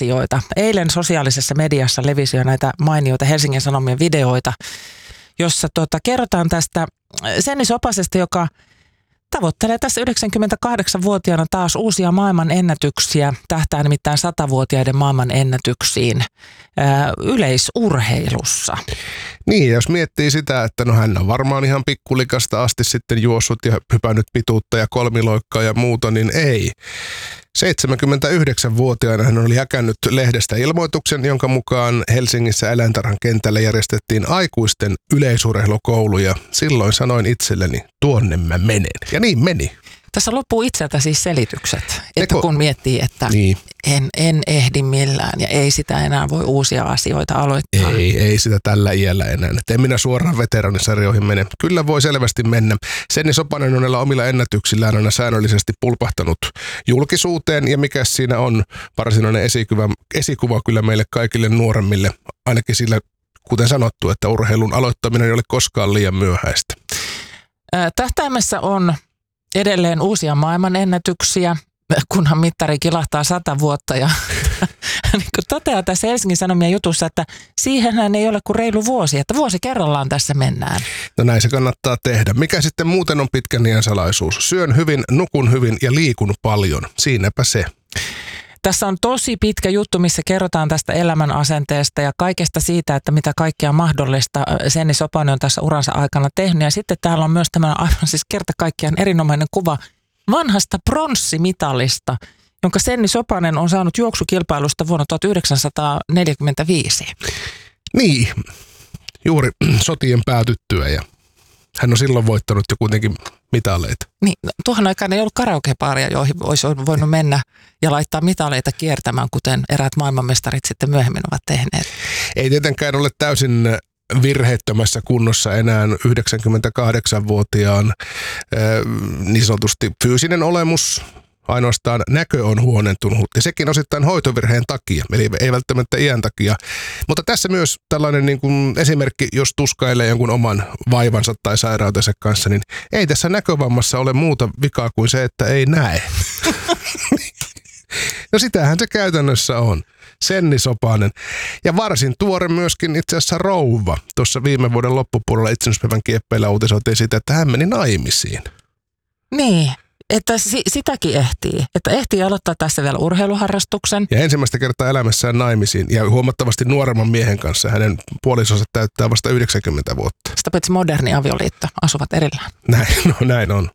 asioita. Eilen sosiaalisessa mediassa levisi jo näitä mainioita Helsingin Sanomien videoita, jossa kerrotaan tästä Senni Sopasesta, joka tavoittelee tässä 98-vuotiaana taas uusia maailman ennätyksiä, tähtää nimittäin 100-vuotiaiden maailman ennätyksiin yleisurheilussa. Niin, jos miettii sitä, että no hän on varmaan ihan pikkulikasta asti sitten juossut ja hypännyt pituutta ja kolmiloikkaa ja muuta, niin ei. 79-vuotiaana hän oli häkännyt lehdestä ilmoituksen, jonka mukaan Helsingissä Eläintarhan kentällä järjestettiin aikuisten yleisurheilukouluja. Silloin sanoin itselleni, tuonne mä menen. Ja niin meni. Tässä loppuu itseltä siis selitykset, että kun miettii, että niin. en ehdi millään ja ei sitä enää voi uusia asioita aloittaa. Ei sitä tällä iällä enää. En minä suoraan veteraanisarjoihin mene. Kyllä voi selvästi mennä. Senni Sopanen on näillä omilla ennätyksillään aina säännöllisesti pulpahtanut julkisuuteen ja mikä siinä on varsinainen esikuva kyllä meille kaikille nuoremmille. Ainakin sillä, kuten sanottu, että urheilun aloittaminen ei ole koskaan liian myöhäistä. Tähtäimessä on edelleen uusia maailmanennätyksiä, kunhan mittari kilahtaa 100 vuotta ja niin kuin toteaa tässä Helsingin Sanomien jutussa, että siihenhän ei ole kuin reilu vuosi, että vuosi kerrallaan tässä mennään. No näin se kannattaa tehdä. Mikä sitten muuten on pitkän iän salaisuus? Syön hyvin, nukun hyvin ja liikun paljon. Siinäpä se. Tässä on tosi pitkä juttu, missä kerrotaan tästä elämän asenteesta ja kaikesta siitä, että mitä kaikkea mahdollista Senni Sopanen on tässä uransa aikana tehnyt. Ja sitten täällä on myös tämmöinen aivan siis kerta kaikkiaan erinomainen kuva vanhasta pronssimitalista, jonka Senni Sopanen on saanut juoksukilpailusta vuonna 1945. Niin, juuri sotien päätyttyä ja hän on silloin voittanut jo kuitenkin mitaleita. Niin, tuohon aikaan ei ollut karaokebaaria, joihin olisi voinut mennä ja laittaa mitaleita kiertämään, kuten eräät maailmanmestarit sitten myöhemmin ovat tehneet. Ei tietenkään ole täysin virheettömässä kunnossa enää 98-vuotiaan niin sanotusti fyysinen olemus. Ainoastaan näkö on huonontunut ja sekin osittain hoitovirheen takia, eli ei välttämättä iän takia. Mutta tässä myös tällainen niin kuin esimerkki, jos tuskailee jonkun oman vaivansa tai sairautensa kanssa, niin ei tässä näkövammassa ole muuta vikaa kuin se, että ei näe. No sitähän se käytännössä on. Senni Sopanen. Ja varsin tuore myöskin itse asiassa rouva. Tuossa viime vuoden loppupuolella itsenäisyyspäivän kieppeillä uutisoitiin siitä, että hän meni naimisiin. Niin. Että sitäkin ehtii. Että ehtii aloittaa tässä vielä urheiluharrastuksen. Ja ensimmäistä kertaa elämässään naimisiin ja huomattavasti nuoremman miehen kanssa. Hänen puolisonsa täyttää vasta 90 vuotta. Sitä paitsi moderni avioliitto. Asuvat erillään. Näin on.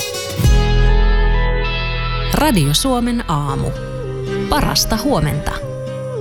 Radio Suomen aamu. Parasta huomenta.